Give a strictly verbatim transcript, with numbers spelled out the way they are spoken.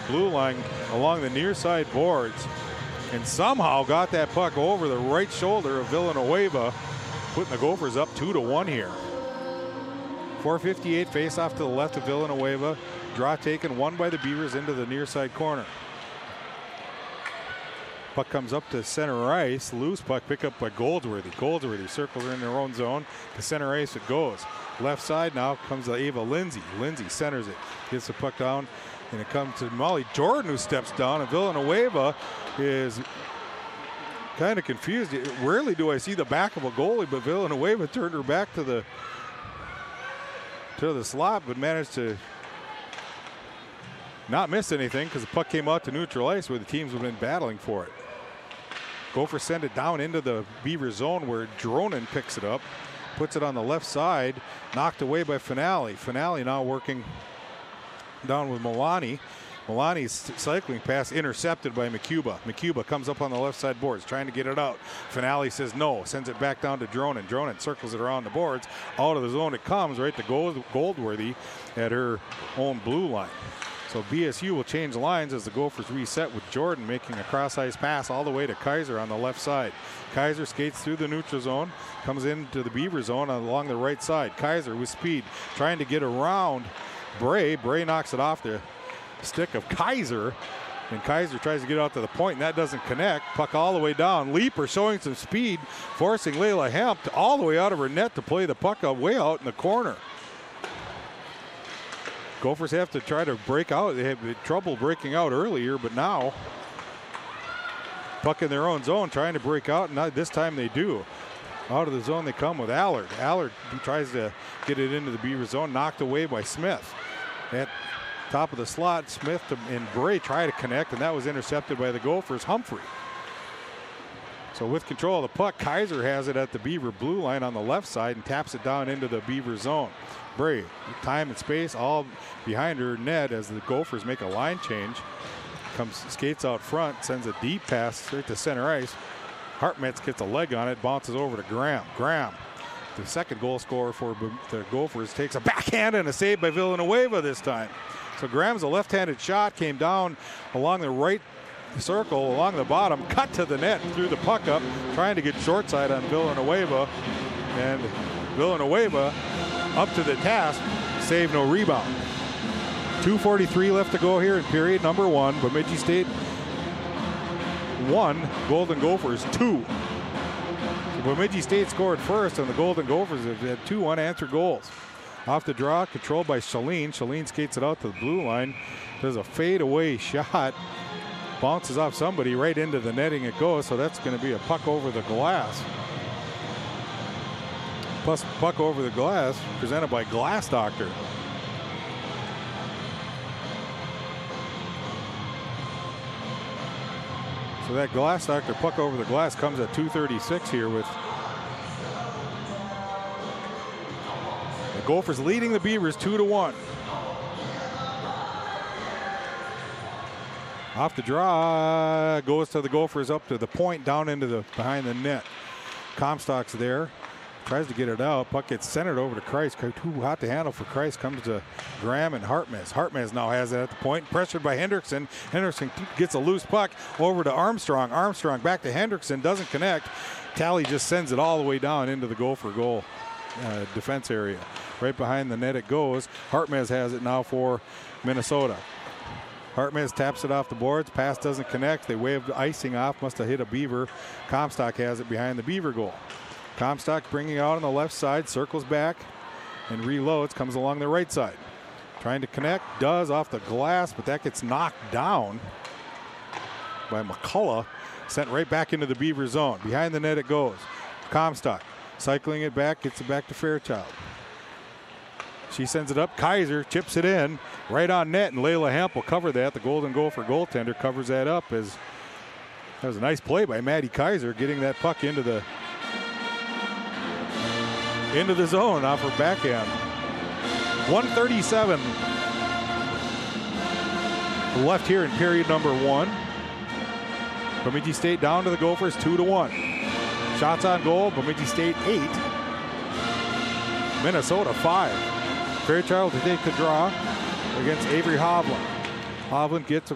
blue line along the near side boards and somehow got that puck over the right shoulder of Villanueva, putting the Gophers up two to one here. four fifty-eight face off to the left of Villanueva. Draw taken, won by the Beavers into the near side corner. Puck comes up to center ice. Loose puck picked up by Goldsworthy. Goldsworthy circles her in their own zone. To center ice it goes. Left side now comes to Ava Lindsay. Lindsay centers it. Gets the puck down. And it comes to Molly Jordan, who steps down. And Villanueva is kind of confused. Rarely do I see the back of a goalie, but Villanueva turned her back to the to the slot, but managed to not miss anything because the puck came out to neutral ice where the teams have been battling for it. Gophers send it down into the Beaver zone where Dronin picks it up, puts it on the left side, knocked away by Finale. Finale now working down with Milani. Milani's cycling pass intercepted by McCuba. McCuba comes up on the left side boards, trying to get it out. Finale says no, sends it back down to Dronin. Dronin circles it around the boards. Out of the zone it comes, right to Gold, Goldworthy at her own blue line. So B S U will change lines as the Gophers reset with Jordan making a cross-ice pass all the way to Kaiser on the left side. Kaiser skates through the neutral zone, comes into the Beaver zone along the right side. Kaiser with speed, trying to get around Bray. Bray knocks it off the stick of Kaiser, and Kaiser tries to get out to the point, and that doesn't connect. Puck all the way down. Leaper showing some speed, forcing Layla Hemp to all the way out of her net to play the puck out way out in the corner. Gophers have to try to break out. They had trouble breaking out earlier, but now puck in their own zone, trying to break out, and not this time they do. Out of the zone they come with Allard. Allard tries to get it into the Beaver zone, knocked away by Smith. At top of the slot, Smith and Bray try to connect, and that was intercepted by the Gophers' Humphrey. So with control of the puck, Kaiser has it at the Beaver blue line on the left side and taps it down into the Beaver zone. Bray, time and space all behind her net as the Gophers make a line change. Comes, skates out front, sends a deep pass straight to center ice. Hartmetz gets a leg on it, bounces over to Graham. Graham, the second goal scorer for the Gophers, takes a backhand and a save by Villanueva this time. So Graham's a left-handed shot, came down along the right circle, along the bottom, cut to the net, threw the puck up, trying to get short side on Villanueva. And Villanueva up to the task, save, no rebound. two forty-three left to go here in period number one. Bemidji State one, Golden Gophers two. So Bemidji State scored first, and the Golden Gophers have had two unanswered goals. Off the draw, controlled by Shalene. Shalene skates it out to the blue line. Does a fadeaway shot. Bounces off somebody right into the netting it goes, so that's going to be a puck over the glass. Plus puck over the glass, presented by Glass Doctor. So that Glass Doctor puck over the glass comes at two thirty-six here with the Gophers leading the Beavers two to one. Off the draw, goes to the Gophers up to the point, down into the behind the net. Comstock's there, tries to get it out. Puck gets centered over to Christ. Too hot to handle for Christ. Comes to Graham and Hartmez. Hartmez now has it at the point, pressured by Hendrickson. Hendrickson gets a loose puck over to Armstrong. Armstrong back to Hendrickson, doesn't connect. Talley just sends it all the way down into the Gopher goal uh, defense area. Right behind the net it goes. Hartmez has it now for Minnesota. Hartmez taps it off the boards. Pass doesn't connect. They waved icing off. Must have hit a Beaver. Comstock has it behind the Beaver goal. Comstock bringing it out on the left side. Circles back and reloads. Comes along the right side. Trying to connect. Does off the glass, but that gets knocked down by McCullough. Sent right back into the Beaver zone. Behind the net it goes. Comstock cycling it back. Gets it back to Fairchild. She sends it up. Kaiser chips it in right on net, and Layla Hemp will cover that. The Golden Gopher goaltender covers that up. As that was a nice play by Maddie Kaiser, getting that puck into the into the zone off her backhand. one thirty-seven left here in period number one. Bemidji State down to the Gophers two to one. Shots on goal. Bemidji State eight. Minnesota five. Fairchild to take the draw against Avery Hovland. Hovland gets a